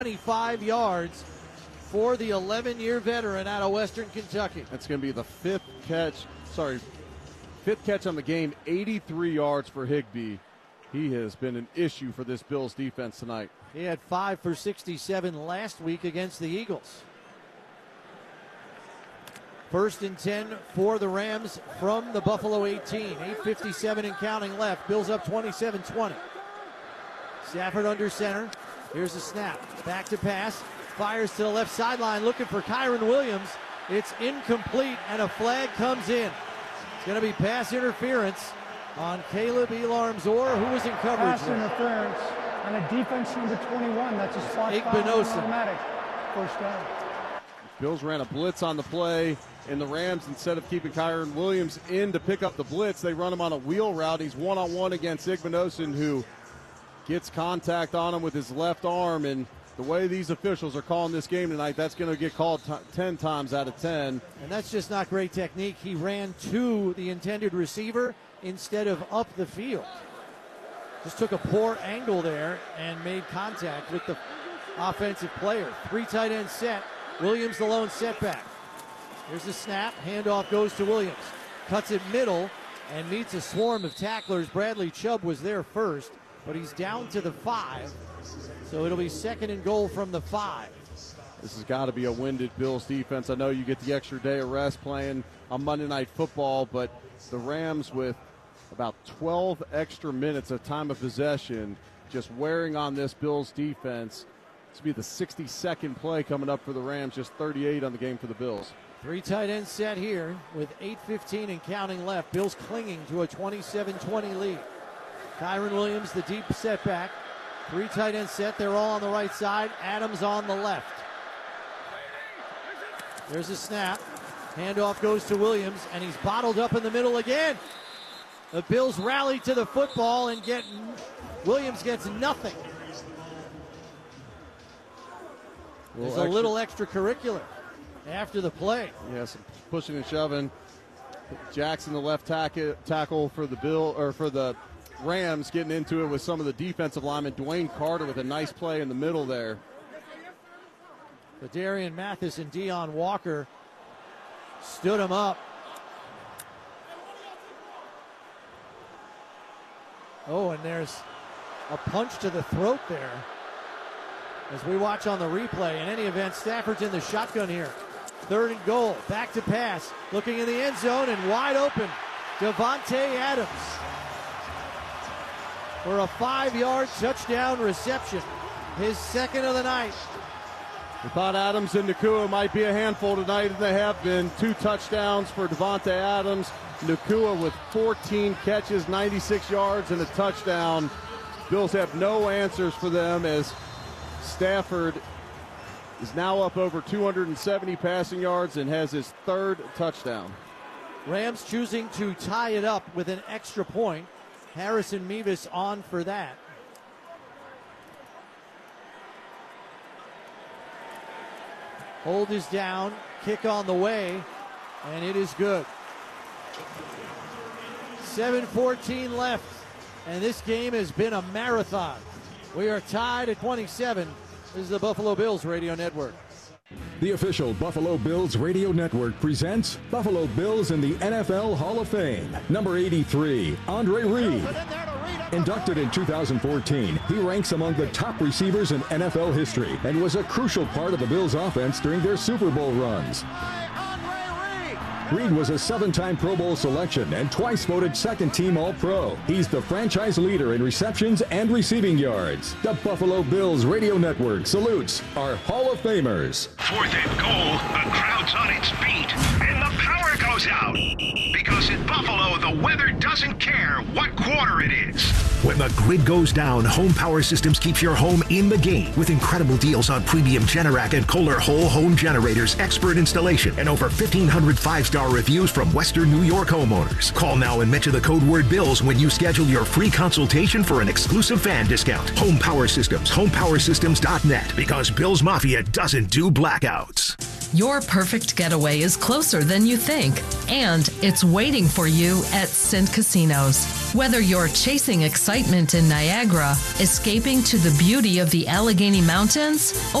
25 yards for the 11-year veteran out of Western Kentucky. That's going to be the fifth catch on the game, 83 yards for Higbee. He has been an issue for this Bills defense tonight. He had 5 for 67 last week against the Eagles. 1st and 10 for the Rams from the Buffalo 18. 8:57 and counting left. Bills up 27-20. Stafford under center. Here's the snap. Back to pass. Fires to the left sideline looking for Kyren Williams. It's incomplete and a flag comes in. It's going to be pass interference on Caleb Elarm-Zor, who was in coverage. Pass interference on a defense number 21. That's a spot automatic first down. Bills ran a blitz on the play, and the Rams, instead of keeping Kyren Williams in to pick up the blitz, they run him on a wheel route. He's one-on-one against Igbinosun, who gets contact on him with his left arm, and the way these officials are calling this game tonight, that's going to get called 10 times out of 10. And that's just not great technique. He ran to the intended receiver instead of up the field. Just took a poor angle there and made contact with the offensive player. 3 tight end set. Williams the lone setback. Here's the snap. Handoff goes to Williams. Cuts it middle and meets a swarm of tacklers. Bradley Chubb was there first, but he's down to the 5. So it'll be 2nd and goal from the 5. This has got to be a winded Bills defense. I know you get the extra day of rest playing on Monday Night Football, but the Rams with about 12 extra minutes of time of possession just wearing on this Bills defense. This will be the 62nd play coming up for the Rams, just 38 on the game for the Bills. 3 tight ends set here with 8:15 and counting left. Bills clinging to a 27-20 lead. Kyren Williams, the deep setback. 3 tight ends set. They're all on the right side. Adams on the left. There's a snap. Handoff goes to Williams, and he's bottled up in the middle again. The Bills rally to the football and Williams gets nothing. There's a little extracurricular after the play. Yes, pushing and shoving. Jackson, the left tackle for the Rams, getting into it with some of the defensive linemen. Dwayne Carter with a nice play in the middle there. But Darian Mathis and Deion Walker stood him up. Oh, and there's a punch to the throat there. As we watch on the replay, in any event, Stafford's in the shotgun here. 3rd and goal, back to pass, looking in the end zone and wide open. Davante Adams for a 5-yard touchdown reception, his 2nd of the night. We thought Adams and Nacua might be a handful tonight, and they have been. 2 touchdowns for Davante Adams. Nacua with 14 catches, 96 yards, and a touchdown. Bills have no answers for them as Stafford is now up over 270 passing yards and has his 3rd touchdown. Rams choosing to tie it up with an extra point. Harrison Mevis on for that. Hold is down, kick on the way, and it is good. 7:14 left, and this game has been a marathon. We are tied at 27. This is the Buffalo Bills Radio Network. The official Buffalo Bills Radio Network presents Buffalo Bills in the NFL Hall of Fame. Number 83, Andre Reed. Inducted in 2014, he ranks among the top receivers in NFL history and was a crucial part of the Bills' offense during their Super Bowl runs. Reed was a 7-time Pro Bowl selection and twice voted 2nd team All-Pro. He's the franchise leader in receptions and receiving yards. The Buffalo Bills Radio Network salutes our Hall of Famers. 4th and goal, the crowd's on its feet, and the power goes out. Because in Buffalo, the weather doesn't care what quarter it is. When the grid goes down, Home Power Systems keeps your home in the game with incredible deals on premium Generac and Kohler whole home generators, expert installation, and over 1,500 5-star reviews from Western New York homeowners. Call now and mention the code word BILLS when you schedule your free consultation for an exclusive fan discount. Home Power Systems, homepowersystems.net, because Bills Mafia doesn't do blackouts. Your perfect getaway is closer than you think, and it's waiting for you at Cint Casinos. Whether you're chasing excitement in Niagara, escaping to the beauty of the Allegheny Mountains,